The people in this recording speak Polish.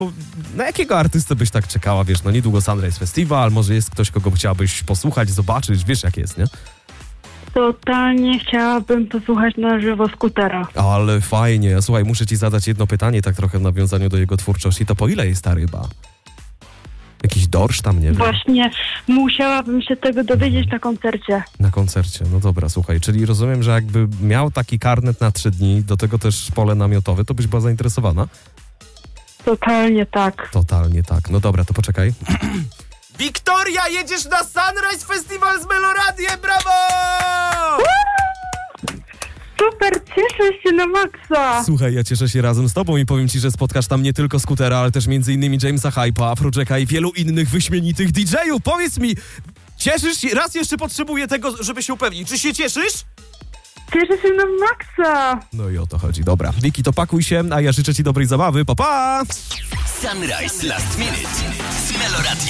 Na jakiego artystę byś tak czekała, wiesz, no niedługo Sunrise Festival, może jest ktoś, kogo chciałabyś posłuchać, zobaczyć, wiesz jak jest, nie? Totalnie chciałabym posłuchać na żywo Skutera. Ale fajnie, słuchaj, muszę ci zadać jedno pytanie, tak trochę w nawiązaniu do jego twórczości, to po ile jest ta ryba? Jakiś dorsz tam, nie wiem. Właśnie musiałabym się tego dowiedzieć na koncercie. Na koncercie, no dobra, słuchaj, czyli rozumiem, że jakby miał taki karnet na 3 dni, do tego też pole namiotowe, to byś była zainteresowana? Totalnie tak. Totalnie tak, no dobra, to poczekaj. Wiktoria, jedziesz na Sunrise Festival z Meloradiem, brawo! Super, cieszę się na maksa. Słuchaj, ja cieszę się razem z tobą i powiem ci, że spotkasz tam nie tylko Skutera, ale też m.in. Jamesa Hype'a, Afrojacka i wielu innych wyśmienitych DJ-ów. Powiedz mi, cieszysz się? Raz jeszcze potrzebuję tego, żeby się upewnić. Czy się cieszysz? Cieszę się na maksa. No i o to chodzi. Dobra, Wiki, to pakuj się, a ja życzę ci dobrej zabawy. Pa, pa! Sunrise Last Minute z Meloradiem.